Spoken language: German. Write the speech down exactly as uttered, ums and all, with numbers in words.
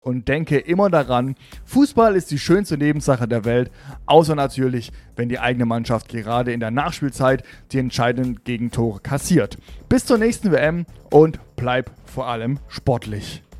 Und denke immer daran, Fußball ist die schönste Nebensache der Welt, außer natürlich, wenn die eigene Mannschaft gerade in der Nachspielzeit die entscheidenden Gegentore kassiert. Bis zur nächsten W M und bleib vor allem sportlich.